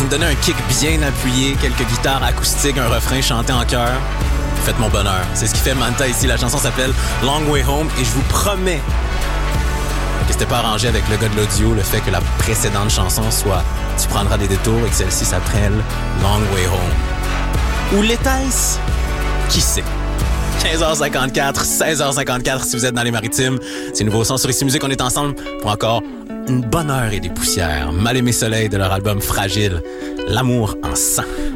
vous me donnez un kick bien appuyé, quelques guitares acoustiques, un refrain chanté en chœur, faites mon bonheur. C'est ce qui fait Manta ici. La chanson s'appelle Long Way Home et je vous promets que c'était pas arrangé avec le gars de l'audio, le fait que la précédente chanson soit Tu prendras des détours et que celle-ci s'appelle Long Way Home. Ou l'était-ce? Qui sait? 15h54, 16h54 si vous êtes dans les Maritimes. C'est nouveau son sur Ici Musique. On est ensemble pour encore une bonne heure et des poussières. Mal aimé soleil de leur album Fragile. L'amour en sang.